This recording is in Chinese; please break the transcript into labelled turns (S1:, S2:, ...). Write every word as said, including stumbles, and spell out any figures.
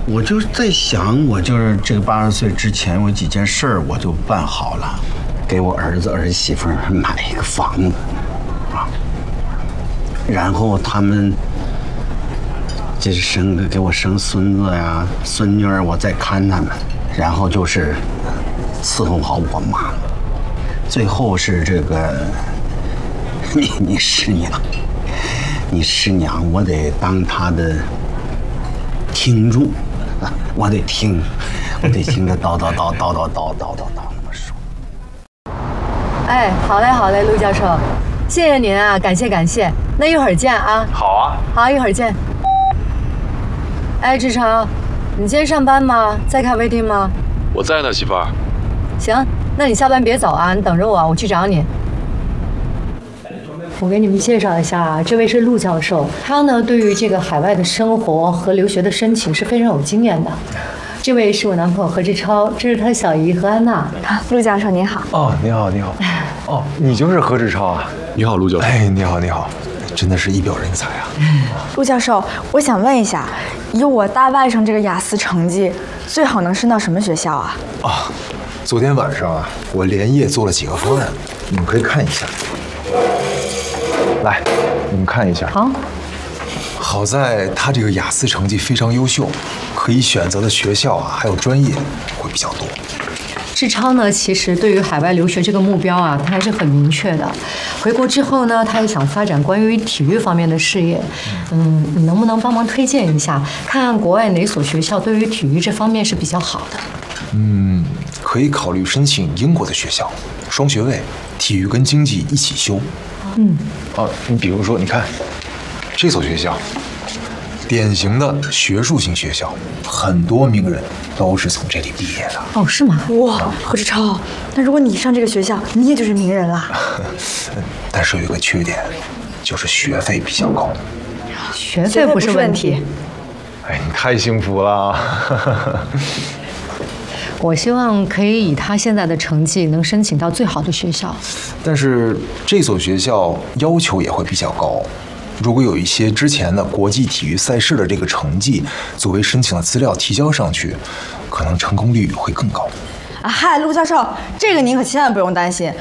S1: 我就在想，我就是这个八十岁之前，有几件事儿我就办好了，给我儿子儿媳妇买一个房子啊，然后他们就是生个给我生孙子呀、孙女儿，我再看他们，然后就是伺候好我妈，最后是这个你你师娘，你师娘，我得当她的听众。我得听，我得听他叨叨叨叨叨叨叨叨叨那么说。
S2: 哎，好嘞好嘞，陆教授，谢谢您啊，感谢感谢，那一会儿见啊。
S3: 好啊，
S2: 好，一会儿见。哎，志成，你今天上班吗？在咖啡厅吗？
S3: 我在呢，媳妇儿。
S2: 行，那你下班别走啊，你等着我，我去找你。我给你们介绍一下啊，这位是陆教授，他呢对于这个海外的生活和留学的申请是非常有经验的。这位是我男朋友何志超，这是他小姨何安娜。
S4: 陆教授您好。
S5: 哦，你好，你好。哦，你就是何志超啊？
S3: 你好，陆教授。
S5: 哎，你好，你好，真的是一表人才啊。
S4: 陆教授，我想问一下，以我大外甥这个雅思成绩，最好能升到什么学校啊？
S5: 啊，昨天晚上啊，我连夜做了几个方案，你们可以看一下。来，你们看一下。
S2: 好。
S5: 好在他这个雅思成绩非常优秀，可以选择的学校啊，还有专业会比较多。
S2: 志超呢，其实对于海外留学这个目标啊，他还是很明确的。回国之后呢，他也想发展关于体育方面的事业。嗯，你能不能帮忙推荐一下，看看国外哪所学校对于体育这方面是比较好的？
S5: 嗯，可以考虑申请英国的学校，双学位，体育跟经济一起修。
S2: 嗯，
S5: 哦，你比如说，你看这所学校，典型的学术型学校，很多名人都是从这里毕业的。
S2: 哦，是吗？
S4: 哇，何志超，那如果你上这个学校，你也就是名人啦。
S5: 但是有一个缺点，就是学费比较高。
S2: 学费不是问题。
S5: 哎，你太幸福了。
S2: 我希望可以以他现在的成绩能申请到最好的学校，
S5: 但是这所学校要求也会比较高。如果有一些之前的国际体育赛事的这个成绩作为申请的资料提交上去，可能成功率会更高。
S4: 啊嗨，陆教授，这个您可千万不用担心，